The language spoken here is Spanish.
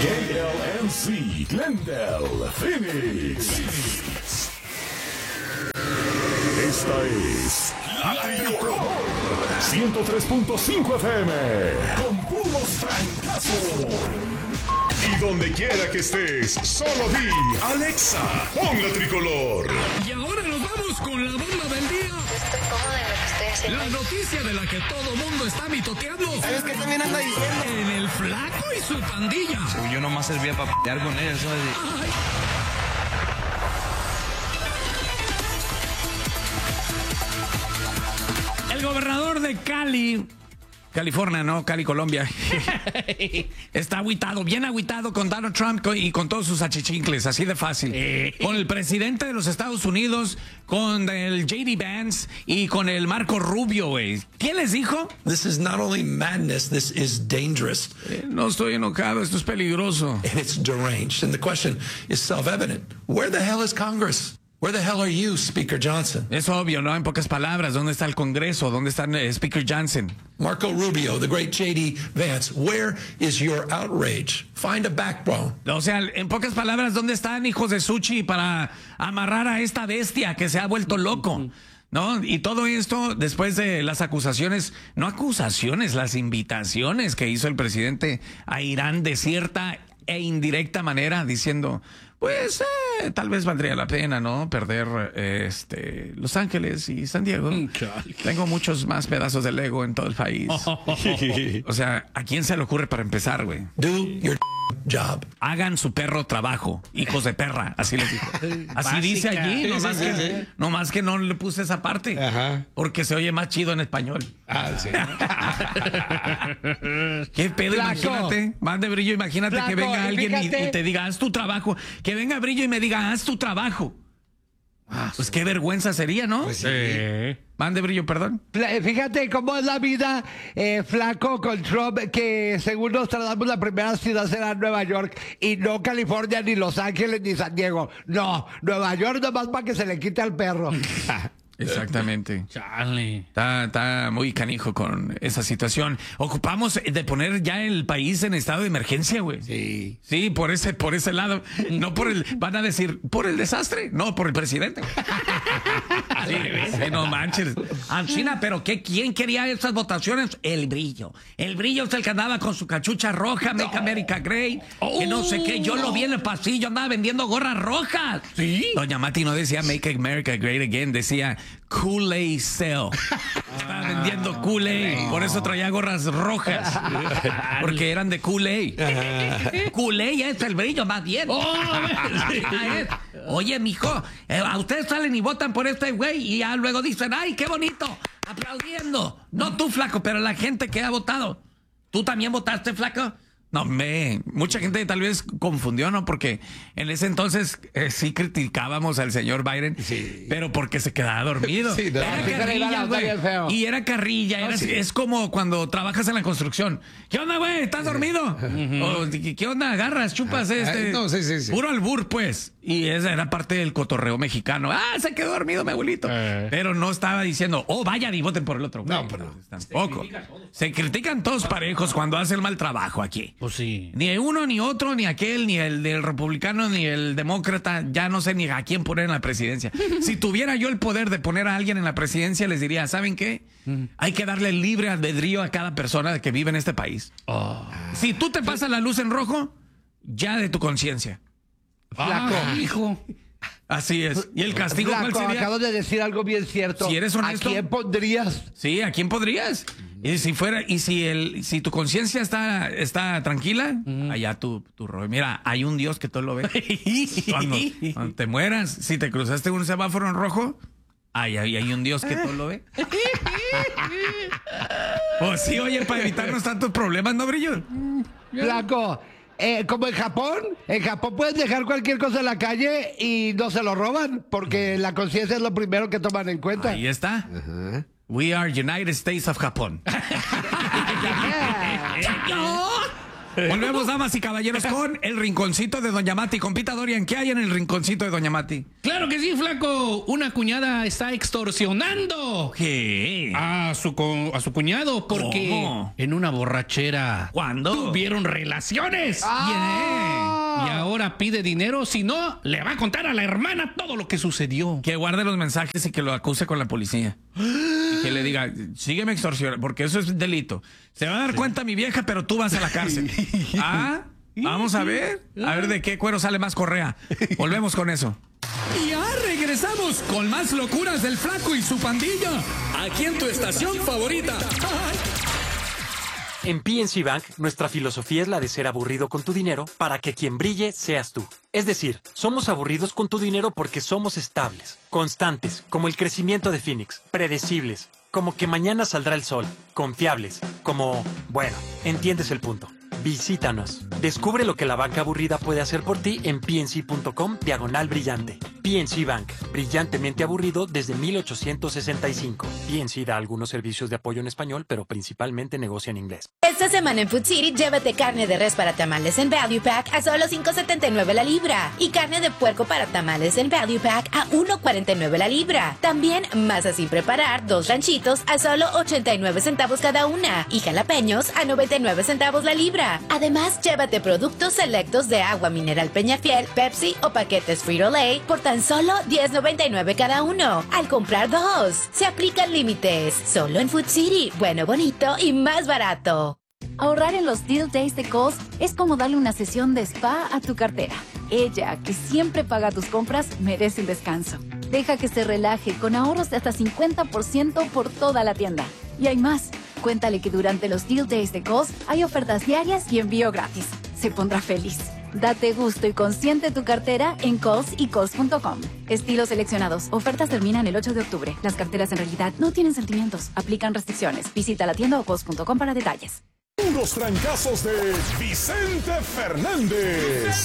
KLNC, Glendale, Phoenix. Esta es La Tricolor 103.5 FM con puros francazos. Y donde quiera que estés, solo di Alexa, pon La Tricolor. Y ahora nos vamos con la bomba del día. Estoy cómoda en lo que estoy haciendo. La noticia de la que todo mundo está mitoteando. ¿Sabes qué también anda diciendo? En el Flaco y su pandilla. Yo nomás servía para pelear con ellos, ¿sabes? Ay. El gobernador de Cali, California, no, Cali, Colombia, está agüitado, bien agüitado con Donald Trump y con todos sus achichincles, así de fácil. Con el presidente de los Estados Unidos, con el J.D. Vance y con el Marco Rubio, güey. ¿Quién les dijo? This is not only madness, this is dangerous. No estoy enojado, esto es peligroso. And it's deranged. And the question is self-evident. Where the hell is Congress? Where the hell are you, Speaker Johnson? Es obvio, ¿no? En pocas palabras, ¿dónde está el Congreso? ¿Dónde está Speaker Johnson? Marco Rubio, the great J.D. Vance, where is your outrage? Find a backbone. O sea, en pocas palabras, ¿dónde están, hijos de Suchi, para amarrar a esta bestia que se ha vuelto loco? ¿No? Y todo esto después de las acusaciones, no acusaciones, las invitaciones que hizo el presidente a Irán de cierta e indirecta manera, diciendo, pues tal vez valdría la pena, ¿no? Perder Los Ángeles y San Diego. Tengo muchos más pedazos de Lego en todo el país. O sea, ¿a quién se le ocurre para empezar, güey? Do your job. Hagan su perro trabajo, hijos de perra, así les dijo. Así dice allí, nomás que no le puse esa parte. Ajá. Porque se oye más chido en español. Ah, sí. ¿Qué pedo? Flaco. Imagínate, más de Brillo, imagínate Flaco, que venga alguien y fíjate. te diga, haz tu trabajo. Que venga Brillo y me diga, haz tu trabajo. Pues qué vergüenza sería, ¿no? Pues sí. Más de Brillo, perdón. Fíjate cómo es la vida, Flaco, con Trump, que según nos tratamos, la primera ciudad será Nueva York y no California, ni Los Ángeles, ni San Diego. No, Nueva York nomás para que se le quite al perro. Exactamente. Chale. Está muy canijo con esa situación. Ocupamos de poner ya el país en estado de emergencia, güey. Sí. Sí, por ese lado. No por el, van a decir, por el desastre, no por el presidente. Sí, sí, no manches. China, pero ¿quién quería esas votaciones? El Brillo. El Brillo es el que andaba con su cachucha roja, Make America Great, que no sé qué. Yo lo vi en el pasillo, andaba vendiendo gorras rojas. ¿Sí? Doña Mati no decía Make America Great Again, decía Kool-Aid Sale. Estaba vendiendo Kool-Aid, por eso traía gorras rojas, porque eran de Kool-Aid. Kool-Aid es el Brillo, más bien. Oye, mijo, a ustedes salen y votan por este güey y ya luego dicen, ay, qué bonito, aplaudiendo. No tú, Flaco, pero la gente que ha votado. ¿Tú también votaste, Flaco? No, mucha gente tal vez confundió, ¿no? Porque en ese entonces sí criticábamos al señor Biden, Sí. pero porque se quedaba dormido. Sí, Era sí, carrilla, bien güey. feo. Y era carrilla. Es como cuando trabajas en la construcción. ¿Qué onda, güey? ¿Estás dormido? O, ¿qué onda? ¿Agarras? ¿Chupas No, sí. Puro albur, pues. Y esa era parte del cotorreo mexicano. Se quedó dormido, mi abuelito. Pero no estaba diciendo, vayan y voten por el otro. No, güey. pero Tampoco. Se critican todos parejos cuando hacen mal trabajo aquí. Pues sí. Ni uno, ni otro, ni aquel, ni el del republicano, ni el demócrata. Ya no sé ni a quién poner en la presidencia. Si tuviera yo el poder de poner a alguien en la presidencia, les diría, ¿saben qué? Hay que darle libre albedrío a cada persona que vive en este país. Si tú te pasas la luz en rojo, ya de tu conciencia. Flaco. Hijo. Así es. ¿Y el castigo Flaco, cuál sería? acabo de decir algo bien cierto. Si eres honesto. ¿A quién pondrías? Sí, ¿a quién podrías? Y si tu conciencia está tranquila, allá tu rollo. Mira, hay un Dios que todo lo ve. Cuando te mueras, si te cruzaste un semáforo en rojo, hay un Dios que todo lo ve. Pues sí, oye, para evitarnos tantos problemas, ¿no, Brillo? Flaco, como en Japón puedes dejar cualquier cosa en la calle y no se lo roban, porque la conciencia es lo primero que toman en cuenta. Ahí está. We are United States of Japón. Volvemos, damas y caballeros, con el rinconcito de Doña Mati. Compita Dorian, ¿qué hay en el rinconcito de Doña Mati? Claro que sí, flaco. Una cuñada está extorsionando ¿Qué? a su cuñado porque ¿Cómo? en una borrachera ¿Cuándo? tuvieron relaciones. Y ahora pide dinero, si no, le va a contar a la hermana todo lo que sucedió. Que guarde los mensajes y que lo acuse con la policía. Y que le diga, sígueme extorsionando, porque eso es delito. Se va a dar cuenta mi vieja, pero tú vas a la cárcel. Vamos a ver de qué cuero sale más correa. Volvemos con eso. Y ya regresamos con más locuras del Flaco y su pandilla. Aquí en tu estación favorita. En PNC Bank, nuestra filosofía es la de ser aburrido con tu dinero para que quien brille seas tú. Es decir, somos aburridos con tu dinero porque somos estables, constantes, como el crecimiento de Phoenix, predecibles, como que mañana saldrá el sol, confiables, como, bueno, entiendes el punto. Visítanos. Descubre lo que la banca aburrida puede hacer por ti en pnc.com/brillante. PNC Bank, brillantemente aburrido desde 1865. PNC da algunos servicios de apoyo en español, pero principalmente negocia en inglés. Esta semana en Food City, llévate carne de res para tamales en Value Pack a solo $5.79 la libra. Y carne de puerco para tamales en Value Pack a $1.49 la libra. También masa sin preparar, 2 ranchitos a solo 89 centavos cada una. Y jalapeños a 99 centavos la libra. Además, llévate productos selectos de agua mineral Peñafiel, Pepsi o paquetes Frito-Lay por tan solo $10.99 cada uno. Al comprar 2, se aplican límites. Solo en Food City. Bueno, bonito y más barato. Ahorrar en los Deal Days de Kohl's es como darle una sesión de spa a tu cartera. Ella, que siempre paga tus compras, merece un descanso. Deja que se relaje con ahorros de hasta 50% por toda la tienda. Y hay más. Cuéntale que durante los Deal Days de Kohl's hay ofertas diarias y envío gratis. Se pondrá feliz. Date gusto y consiente tu cartera en Kohl's y Kohl's.com. Estilos seleccionados. Ofertas terminan el 8 de octubre. Las carteras en realidad no tienen sentimientos. Aplican restricciones. Visita la tienda o Kohl's.com para detalles. Unos trancazos de Vicente Fernández.